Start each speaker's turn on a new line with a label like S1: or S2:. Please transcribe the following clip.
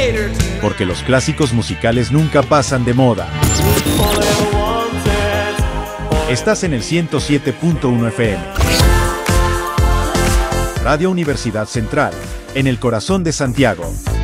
S1: Porque los clásicos musicales nunca pasan de moda. Estás en el 107.1 FM. Radio Universidad Central, en el corazón de Santiago.